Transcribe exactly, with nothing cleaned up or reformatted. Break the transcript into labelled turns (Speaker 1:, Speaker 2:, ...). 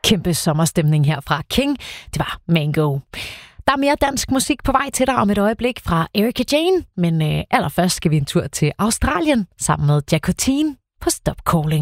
Speaker 1: Kæmpe sommerstemning her fra King. Det var Mango. Der er mere dansk musik på vej til dig om et øjeblik fra Erika Jane, men øh, allerførst skal vi en tur til Australien sammen med Jacotine på Stop Calling.